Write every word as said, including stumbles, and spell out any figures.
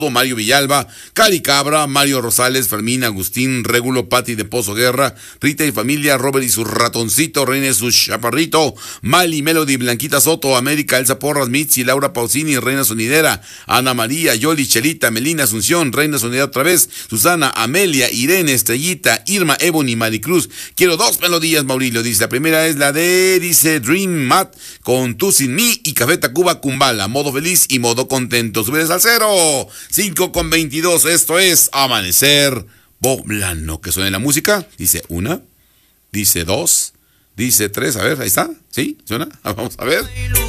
Mario Villalba, Cari Cabra, Mario Rosales, Fermín, Agustín, Régulo, Pati de Pozo Guerra, Rita y familia, Robert y su ratoncito, Reina y su chaparrito, Mali, Melody, Blanquita Soto, América, Elsa Porras, Mitzi, Laura Pausini, Reina Sonidera, Ana María, Yoli, Chelita, Melina, Asunción, Reina Sonidera otra vez, Susana, Amelia, Irene, Estrellita, Irma, Ebony, Maricruz. Quiero dos melodías, Maurilio, dice. La primera es la de, dice, Dream Mat, con Tú Sin Mí y Café Tacuba Kumbala, modo feliz y modo contento. Subes al cero. cinco con veintidós, esto es Amanecer Poblano. Que suene la música. Dice una, dice dos, dice tres. A ver, ahí está. ¿Sí? ¿Suena? Vamos a ver.